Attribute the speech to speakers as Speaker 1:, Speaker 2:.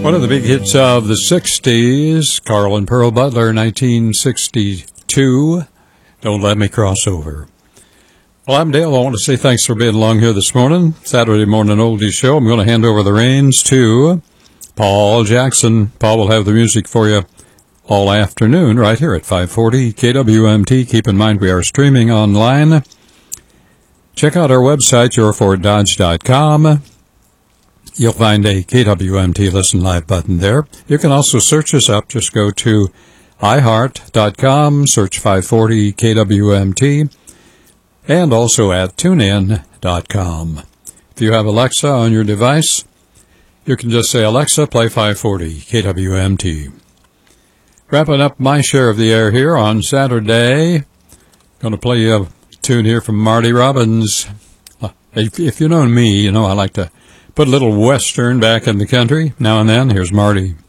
Speaker 1: One of the big hits of the 60s, Carl and Pearl Butler, 1962, Don't Let Me Cross Over. Well, I'm Dale. I want to say thanks for being along here this morning. Saturday morning oldies show. I'm going to hand over the reins to Paul Jackson. Paul will have the music for you all afternoon right here at 540 KWMT. Keep in mind we are streaming online. Check out our website, yourforddodge.com. You'll find a KWMT Listen Live button there. You can also search us up. Just go to iHeart.com, search 540 KWMT, and also at TuneIn.com. If you have Alexa on your device, you can just say, Alexa, play 540 KWMT. Wrapping up my share of the air here on Saturday. Going to play you a tune here from Marty Robbins. If you know me, you know I like to put a little Western back in the country now and then. Here's Marty.